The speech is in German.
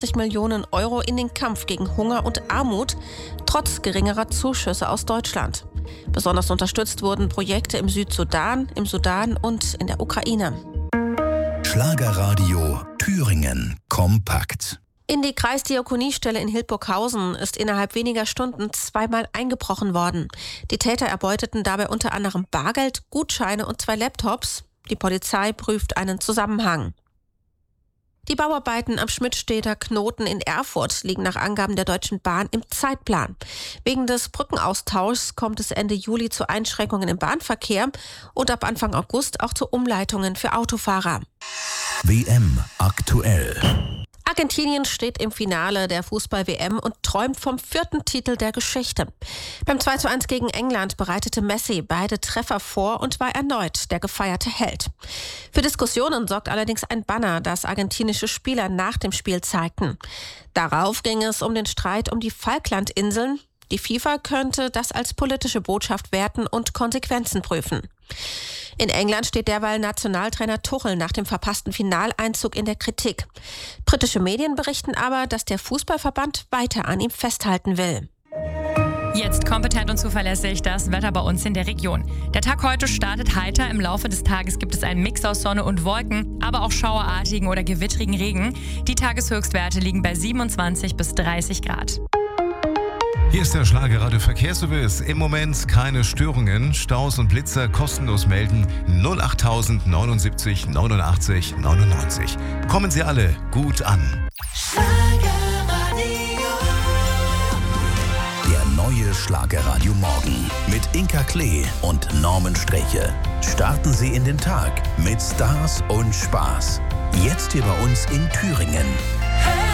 20 Millionen Euro in den Kampf gegen Hunger und Armut, trotz geringerer Zuschüsse aus Deutschland. Besonders unterstützt wurden Projekte im Südsudan, im Sudan und in der Ukraine. Schlagerradio Thüringen kompakt. In die Kreisdiakoniestelle in Hildburghausen ist innerhalb weniger Stunden zweimal eingebrochen worden. Die Täter erbeuteten dabei unter anderem Bargeld, Gutscheine und 2 Laptops. Die Polizei prüft einen Zusammenhang. Die Bauarbeiten am Schmidtstedter Knoten in Erfurt liegen nach Angaben der Deutschen Bahn im Zeitplan. Wegen des Brückenaustauschs kommt es Ende Juli zu Einschränkungen im Bahnverkehr und ab Anfang August auch zu Umleitungen für Autofahrer. WM aktuell. Argentinien steht im Finale der Fußball-WM und träumt vom 4. Titel der Geschichte. Beim 2:1 gegen England bereitete Messi beide Treffer vor und war erneut der gefeierte Held. Für Diskussionen sorgt allerdings ein Banner, das argentinische Spieler nach dem Spiel zeigten. Darauf ging es um den Streit um die Falklandinseln. Die FIFA könnte das als politische Botschaft werten und Konsequenzen prüfen. In England steht derweil Nationaltrainer Tuchel nach dem verpassten Finaleinzug in der Kritik. Britische Medien berichten aber, dass der Fußballverband weiter an ihm festhalten will. Jetzt kompetent und zuverlässig das Wetter bei uns in der Region. Der Tag heute startet heiter. Im Laufe des Tages gibt es einen Mix aus Sonne und Wolken, aber auch schauerartigen oder gewittrigen Regen. Die Tageshöchstwerte liegen bei 27 bis 30 Grad. Hier ist der Schlagerradio Verkehrsservice. Im Moment keine Störungen. Staus und Blitzer kostenlos melden 08000 79 89 99. Kommen Sie alle gut an. Der neue Schlagerradio Morgen mit Inka Klee und Norman Streche. Starten Sie in den Tag mit Stars und Spaß. Jetzt hier bei uns in Thüringen.